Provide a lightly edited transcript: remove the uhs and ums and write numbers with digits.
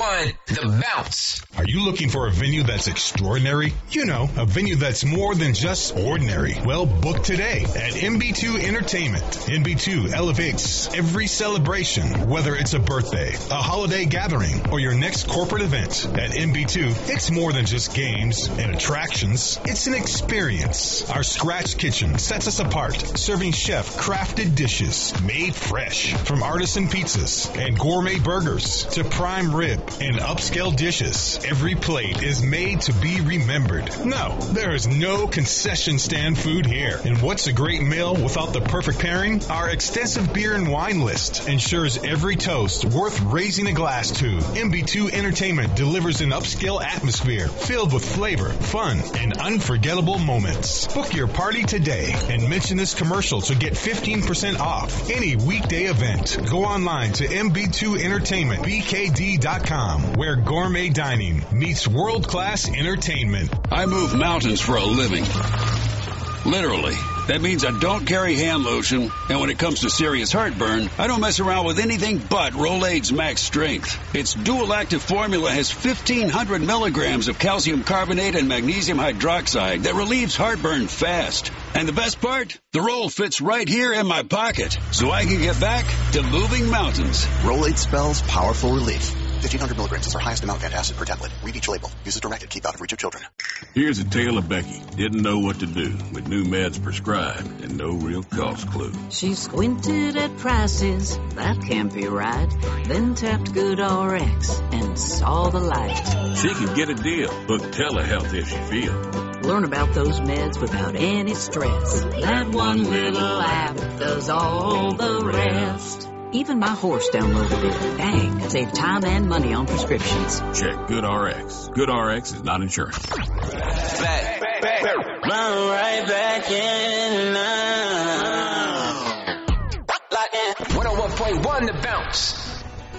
The Bounce. Are you looking for a venue that's extraordinary? You know, a venue that's more than just ordinary. Well, book today at MB2 Entertainment. MB2 elevates every celebration, whether it's a birthday, a holiday gathering, or your next corporate event. At MB2, it's more than just games and attractions. It's an experience. Our Scratch Kitchen sets us apart, serving chef-crafted dishes made fresh. From artisan pizzas and gourmet burgers to prime rib and upscale dishes, every plate is made to be remembered. No, there is no concession stand food here. And what's a great meal without the perfect pairing? Our extensive beer and wine list ensures every toast worth raising a glass to. MB2 Entertainment delivers an upscale atmosphere filled with flavor, fun, and unforgettable moments. Book your party today and mention this commercial to get 15% off any weekday event. Go online to MB2EntertainmentBKD.com, where gourmet dining meets world-class entertainment. I move mountains for a living. Literally. That means I don't carry hand lotion, and when it comes to serious heartburn, I don't mess around with anything but Rolaids Max Strength. Its dual-active formula has 1,500 milligrams of calcium carbonate and magnesium hydroxide that relieves heartburn fast. And the best part? The roll fits right here in my pocket, so I can get back to moving mountains. Rolaids spells powerful relief. 1,500 milligrams is our highest amount of antacid per tablet. Read each label. Use as directed. Keep out of reach of children. Here's a tale of Becky. Didn't know what to do with new meds prescribed and no real cost clue. She squinted at prices. That can't be right. Then tapped GoodRx and saw the light. She could get a deal. Book telehealth if she feels. Learn about those meds without any stress. That one little app does all the rest. Even my horse downloaded it. Dang, save time and money on prescriptions. Check GoodRx. GoodRx is not insurance. Back. I'm right back in now. 101.1 The Bounce.